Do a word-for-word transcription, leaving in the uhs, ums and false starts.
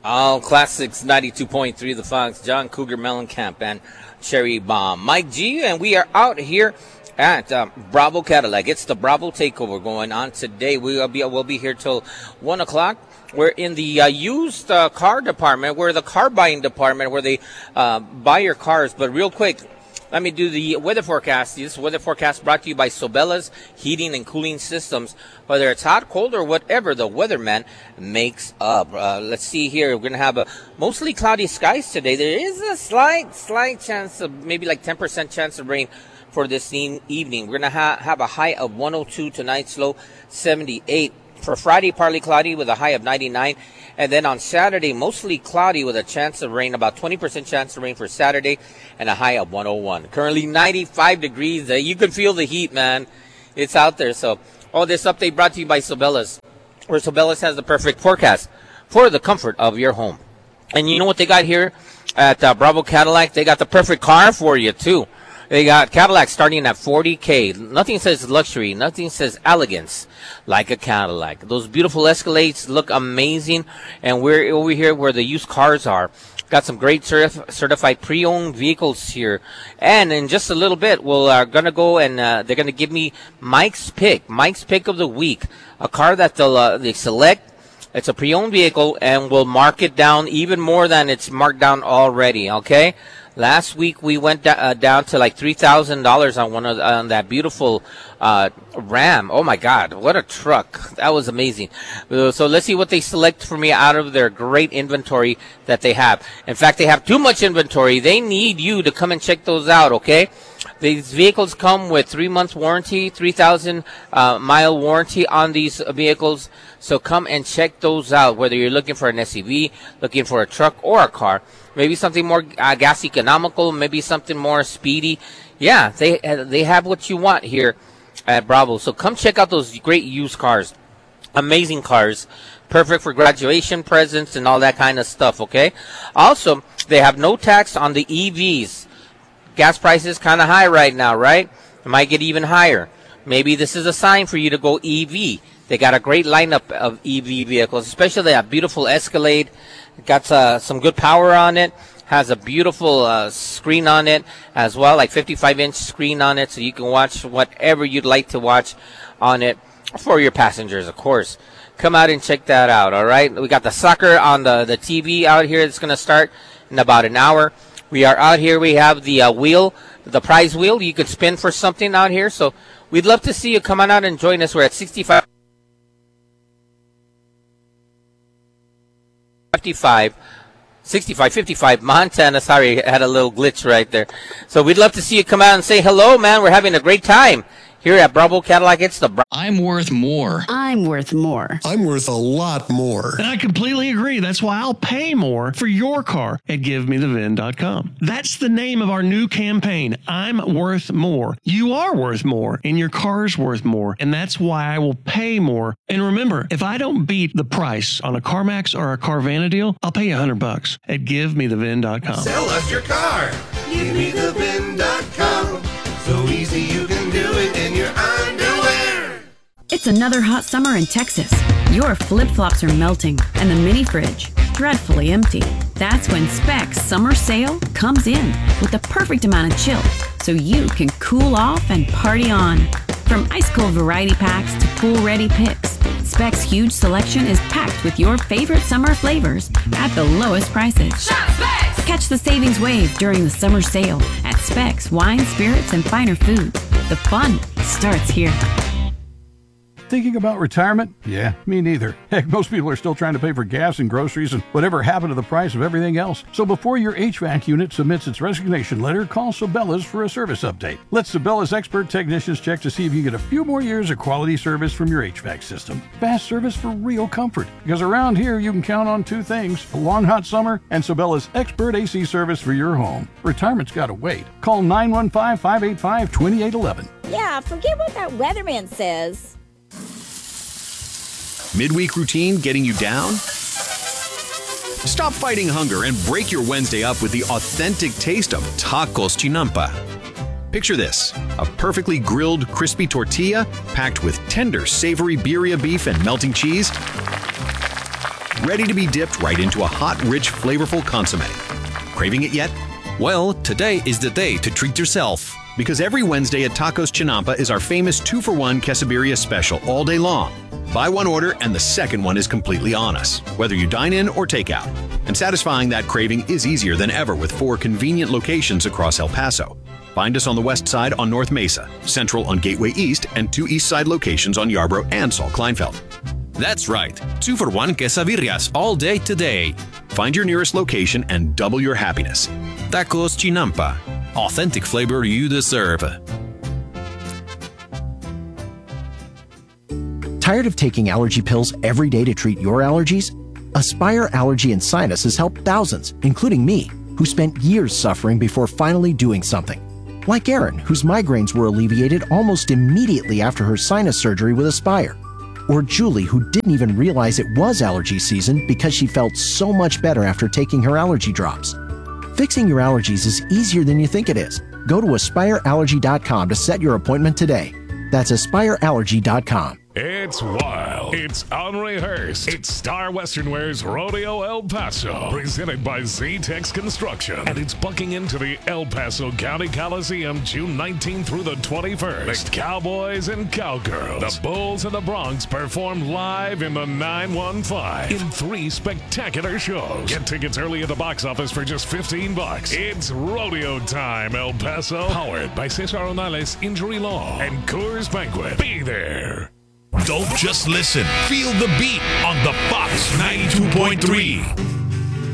All Classics ninety-two point three The Fox, John Cougar Mellencamp, and Cherry Bomb. Mike G, and we are out here at uh, Bravo Cadillac. It's the Bravo Takeover going on today. We will be, we'll be here till one o'clock. We're in the uh, used uh, car department. We're the car buying department where they uh, buy your cars. But real quick, let me do the weather forecast. This weather forecast brought to you by Sobella's Heating and Cooling Systems. Whether it's hot, cold, or whatever, the weatherman makes up. Uh, let's see here. We're going to have a mostly cloudy skies today. There is a slight, slight chance of maybe like ten percent chance of rain for this e- evening. We're going to ha- have a high of one oh two, tonight's low seventy-eight. For Friday, partly cloudy with a high of ninety-nine. And then on Saturday, mostly cloudy with a chance of rain, about twenty percent chance of rain for Saturday, and a high of one oh one. Currently ninety-five degrees. Uh, you can feel the heat, man. It's out there. So all this update brought to you by Sobella's, where Sobella's has the perfect forecast for the comfort of your home. And you know what they got here at uh, Bravo Cadillac? They got the perfect car for you, too. They got Cadillac starting at forty K. Nothing says luxury. Nothing says elegance like a Cadillac. Those beautiful Escalades look amazing. And we're over here where the used cars are. Got some great certif- certified pre-owned vehicles here. And in just a little bit, we're uh, going to go and uh, they're going to give me Mike's pick. Mike's pick of the week. A car that they'll uh, they select. It's a pre-owned vehicle and we'll mark it down even more than it's marked down already. Okay? Last week we went da- uh, down to like three thousand dollars on one of the, on that beautiful uh, Ram. Oh my God, what a truck! That was amazing. Uh, so let's see what they select for me out of their great inventory that they have. In fact, they have too much inventory. They need you to come and check those out. Okay. These vehicles come with three months warranty, three thousand uh, mile warranty on these vehicles. So come and check those out. Whether you're looking for an S U V, looking for a truck or a car. Maybe something more uh, gas economical, maybe something more speedy. Yeah, they uh, they have what you want here at Bravo. So come check out those great used cars. Amazing cars. Perfect for graduation presents and all that kind of stuff, okay? Also, they have no tax on the E Vs. Gas prices kind of high right now, right? It might get even higher. Maybe this is a sign for you to go E V. They got a great lineup of E V vehicles, especially that beautiful Escalade. Got uh, some good power on it. Has a beautiful uh, screen on it as well, like fifty-five inch screen on it, so you can watch whatever you'd like to watch on it for your passengers, of course. Come out and check that out, all right? We got the soccer on the, the T V out here. It's going to start in about an hour. We are out here. We have the uh, wheel, the prize wheel. You could spin for something out here, so we'd love to see you come on out and join us. We're at sixty-five fifty-five, sixty-five fifty-five Montana. Sorry, I had a little glitch right there. So we'd love to see you come out and say hello, man. We're having a great time here at Bravo Cadillac. It's the Bra- I'm worth more. I'm worth more. I'm worth a lot more. And I completely agree. That's why I'll pay more for your car at give me the V I N dot com. That's the name of our new campaign. I'm worth more. You are worth more, and your car's worth more. And that's why I will pay more. And remember, if I don't beat the price on a CarMax or a Carvana deal, I'll pay you one hundred bucks at give me the V I N dot com. Sell us your car. give me the V I N dot com. So easy you can do it in your underwear. It's another hot summer in Texas. Your flip-flops are melting and the mini fridge dreadfully empty. That's when Specs Summer Sale comes in with the perfect amount of chill so you can cool off and party on. From ice-cold variety packs to pool-ready picks, Specs' huge selection is packed with your favorite summer flavors at the lowest prices. Shop Specs! Catch the savings wave during the summer sale at Specs Wine, Spirits, and Finer Foods. The fun starts here. Thinking about retirement? Yeah, me neither. Heck, most people are still trying to pay for gas and groceries and whatever happened to the price of everything else. So before your H V A C unit submits its resignation letter, call Sabella's for a service update. Let Sabella's expert technicians check to see if you get a few more years of quality service from your H V A C system. Fast service for real comfort. Because around here, you can count on two things, a long hot summer and Sabella's expert A C service for your home. Retirement's got to wait. Call nine one five, five eight five, two eight one one. Yeah, forget what that weatherman says. Midweek routine getting you down? Stop fighting hunger and break your Wednesday up with the authentic taste of Tacos Chinampa. Picture this, a perfectly grilled, crispy tortilla packed with tender, savory birria beef and melting cheese. ready to be dipped right into a hot, rich, flavorful consommé. Craving it yet? Well, today is the day to treat yourself. Because every Wednesday at Tacos Chinampa is our famous two for one quesadilla special all day long. Buy one order and the second one is completely on us, whether you dine in or take out. And satisfying that craving is easier than ever with four convenient locations across El Paso. Find us on the west side on North Mesa, central on Gateway East, and two east side locations on Yarborough and Saul Kleinfeld. That's right, two for one quesadillas all day today. Find your nearest location and double your happiness. Tacos Chinampa, authentic flavor you deserve. Tired of taking allergy pills every day to treat your allergies? Aspire Allergy and Sinus has helped thousands, including me, who spent years suffering before finally doing something. Like Erin, whose migraines were alleviated almost immediately after her sinus surgery with Aspire. Or Julie, who didn't even realize it was allergy season because she felt so much better after taking her allergy drops. Fixing your allergies is easier than you think it is. Go to aspire allergy dot com to set your appointment today. That's aspire allergy dot com. It's wild. It's unrehearsed. It's Star Western Wear's Rodeo El Paso, presented by Z-Tex Construction. And it's bucking into the El Paso County Coliseum June nineteenth through the twenty-first. The Cowboys and Cowgirls, the Bulls and the Bronx perform live in the nine one five in three spectacular shows. Get tickets early at the box office for just fifteen bucks. It's rodeo time, El Paso. Powered by Cesar Onales Injury Law and Coors Banquet. Be there. Don't just listen. Feel the beat on the Fox ninety-two point three.